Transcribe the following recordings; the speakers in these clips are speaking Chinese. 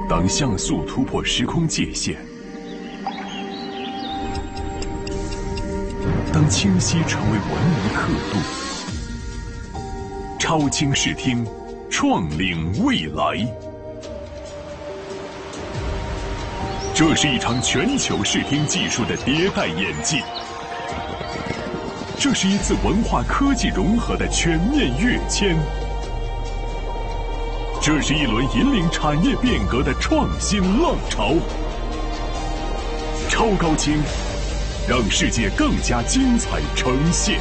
当像素突破时空界限，当清晰成为文明刻度，超清视听，创领未来。这是一场全球视听技术的迭代演进，这是一次文化科技融合的全面跃迁，这是一轮引领产业变革的创新浪潮。超高清，让世界更加精彩呈现，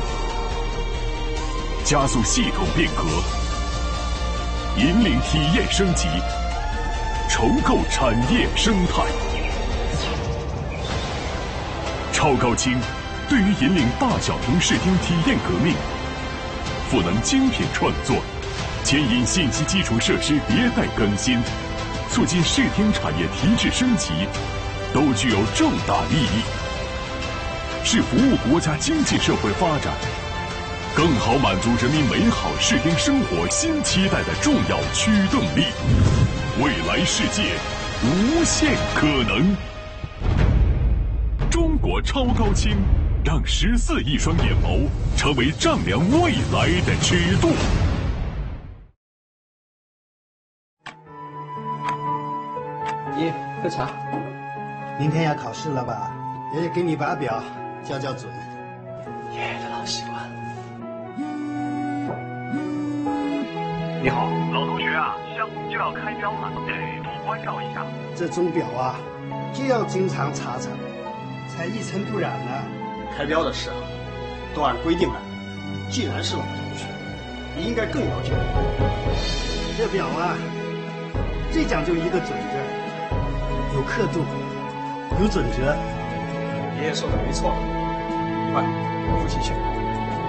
加速系统变革，引领体验升级，筹构产业生态。超高清对于引领大小屏视听体验革命，赋能精品创作，牵引信息基础设施迭代更新，促进视听产业提质升级，都具有重大意义，是服务国家经济社会发展，更好满足人民美好视听生活新期待的重要驱动力。未来世界，无限可能。中国超高清，让14亿双眼眸成为丈量未来的尺度。 爷，喝茶。 明天要考试了吧？爷爷给你把表校校准。 爷爷的老习惯。你好， 老同学啊，项目就要开标了，得多关照一下。 这钟表啊，就要经常查查，才一尘不染呢。 开标的事啊，都按规定来。既然是老同学，你应该更了解我。 这表啊，最讲究一个准字，有刻度，有准则。 爷爷说的没错。快，父亲去。